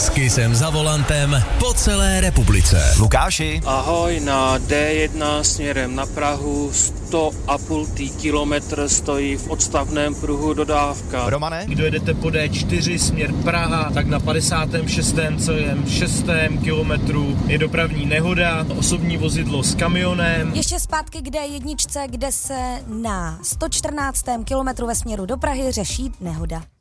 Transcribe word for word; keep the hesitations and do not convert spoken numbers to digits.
S Kissem za volantem po celé republice. Lukáši. Ahoj, na D jedna směrem na Prahu sto a půl kilometr stojí v odstavném pruhu dodávka. Romane. Kdo jedete po D čtyři směr Praha, tak na padesátém šestém celém šestém kilometru je dopravní nehoda, osobní vozidlo s kamionem. Ještě zpátky k D jedna, kde se na sto čtrnáctém kilometru ve směru do Prahy řeší nehoda.